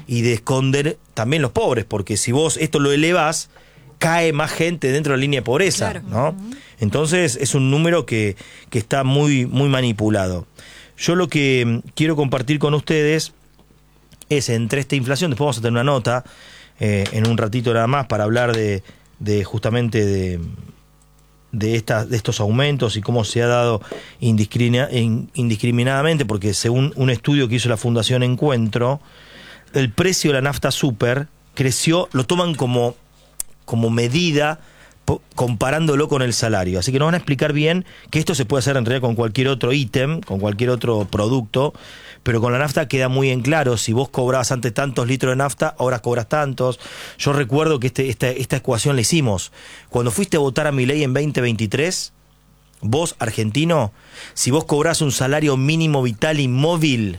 y de esconder también los pobres, porque si vos esto lo elevás, cae más gente dentro de la línea de pobreza, claro, ¿no? Entonces es un número que está muy, muy manipulado. Yo lo que quiero compartir con ustedes es, entre esta inflación, después vamos a tener una nota en un ratito nada más para hablar de justamente de estos aumentos y cómo se ha dado indiscriminadamente, porque según un estudio que hizo la Fundación Encuentro, el precio de la nafta super creció, lo toman como medida comparándolo con el salario. Así que nos van a explicar bien que esto se puede hacer en realidad con cualquier otro ítem, con cualquier otro producto, pero con la nafta queda muy en claro. Si vos cobrabas antes tantos litros de nafta, ahora cobras tantos. Yo recuerdo que esta ecuación la hicimos. Cuando fuiste a votar a Milei en 2023, vos, argentino, si vos cobrás un salario mínimo vital y móvil,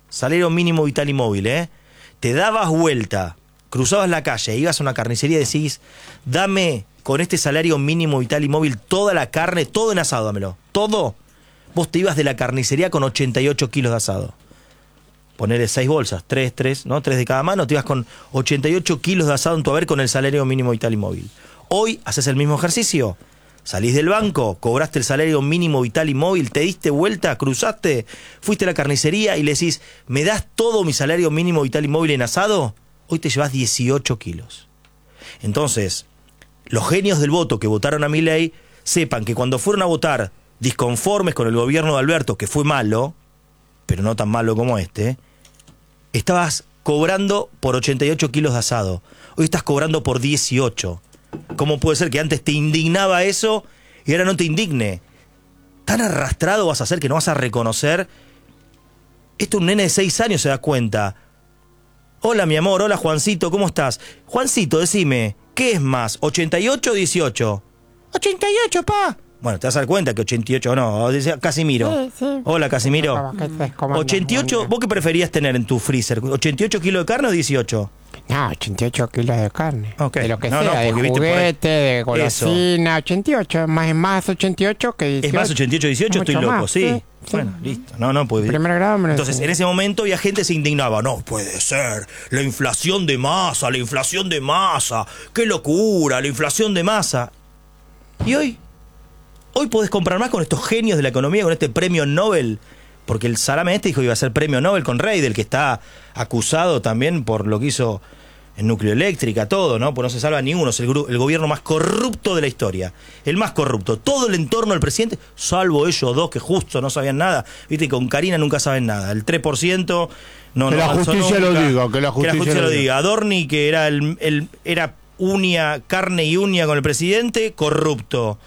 te dabas vuelta, cruzabas la calle, ibas a una carnicería y decís, dame con este salario mínimo vital y móvil toda la carne, todo en asado, dámelo, todo. Vos te ibas de la carnicería con 88 kilos de asado. Ponerle 6 bolsas, 3, ¿no? 3 de cada mano, te ibas con 88 kilos de asado en tu haber con el salario mínimo vital y móvil. Hoy haces el mismo ejercicio. Salís del banco, cobraste el salario mínimo vital y móvil, te diste vuelta, cruzaste, fuiste a la carnicería y le decís, ¿me das todo mi salario mínimo vital y móvil en asado? Hoy te llevas 18 kilos. Entonces, los genios del voto que votaron a Milei, sepan que cuando fueron a votar disconformes con el gobierno de Alberto, que fue malo, pero no tan malo como estabas cobrando por 88 kilos de asado. Hoy estás cobrando por 18. ¿Cómo puede ser que antes te indignaba eso y ahora no te indigne? Tan arrastrado vas a ser que no vas a reconocer. Esto un nene de 6 años se da cuenta. Hola, mi amor, hola, Juancito, ¿cómo estás? Juancito, decime, ¿qué es más, 88 o 18? 88, pa. Bueno, te vas a dar cuenta que 88 no, dice Casimiro. Sí, sí. Hola, Casimiro. 88, ¿vos qué preferías tener en tu freezer? ¿88 kilos de carne o 18? No, 88 kilos de carne. Okay. De lo que No, sea, de porque, juguete, de golosina, 88. Es más 88 que 18. ¿Es más 88, 18? Estoy loco, más, sí. sí. Bueno, listo. No puede. Primer grado me lo Entonces, enseñó. en ese momento ya gente se indignaba. No puede ser. La inflación de masa. ¡Qué locura! La inflación de masa. ¿Y hoy? Hoy podés comprar más con estos genios de la economía, con este premio Nobel. Porque el salame dijo que iba a ser premio Nobel con Rey, del que está acusado también por lo que hizo en Nucleoeléctrica, todo, ¿no? Pues no se salva ni uno. Es el gobierno más corrupto de la historia. El más corrupto. Todo el entorno del presidente, salvo ellos dos que justo no sabían nada. Viste, con Karina nunca saben nada. El 3% no. Que la justicia lo diga, que la justicia lo diga. Adorni, que era era carne y uña con el presidente, corrupto.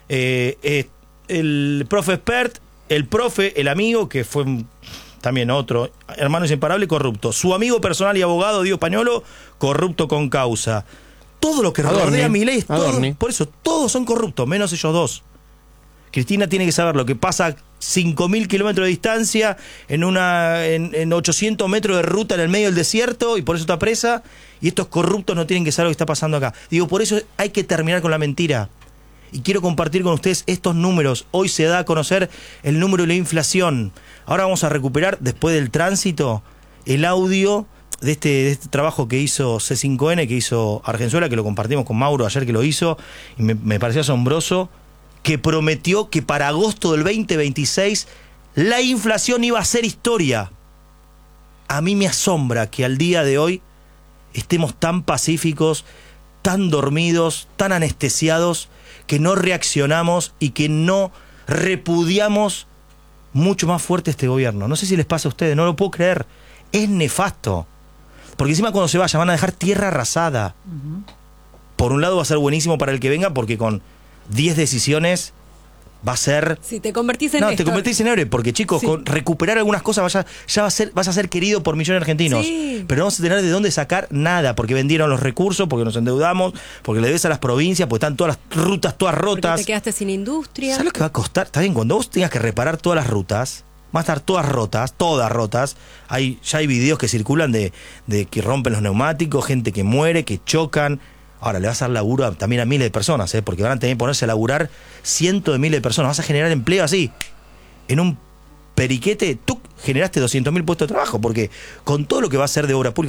El profe Expert, el amigo, que fue también otro hermano inseparable, corrupto. Su amigo personal y abogado, Diego Pañolo, corrupto con causa. Todo lo que rodea a Milei es todo, por eso, todos son corruptos, menos ellos dos. Cristina tiene que saber lo que pasa a 5.000 kilómetros de distancia, en 800 metros de ruta en el medio del desierto, y por eso está presa, y estos corruptos no tienen que saber lo que está pasando acá. Digo, por eso hay que terminar con la mentira. Y quiero compartir con ustedes estos números. Hoy se da a conocer el número de la inflación. Ahora vamos a recuperar, después del tránsito, el audio de este trabajo que hizo C5N, que hizo Argenzuela, que lo compartimos con Mauro ayer que lo hizo, y me pareció asombroso, que prometió que para agosto del 2026 la inflación iba a ser historia. A mí me asombra que al día de hoy estemos tan pacíficos, tan dormidos, tan anestesiados, que no reaccionamos y que no repudiamos mucho más fuerte este gobierno. No sé si les pasa a ustedes, no lo puedo creer. Es nefasto. Porque encima cuando se vaya van a dejar tierra arrasada. Por un lado va a ser buenísimo para el que venga, porque con 10 decisiones va a ser... Si te convertís en No, te convertís en héroe, porque chicos, con recuperar algunas cosas ya vas a ser querido por millones de argentinos. Sí. Pero no vamos a tener de dónde sacar nada, porque vendieron los recursos, porque nos endeudamos, porque le debes a las provincias, porque están todas las rutas todas rotas. Porque te quedaste sin industria. ¿Sabes lo que va a costar? Está bien, cuando vos tengas que reparar todas las rutas, van a estar todas rotas. Ya hay videos que circulan de que rompen los neumáticos, gente que muere, que chocan. Ahora, le vas a dar laburo también a miles de personas, porque van a tener que ponerse a laburar cientos de miles de personas. Vas a generar empleo así. En un periquete, tú generaste 200.000 puestos de trabajo, porque con todo lo que va a ser de obra pública,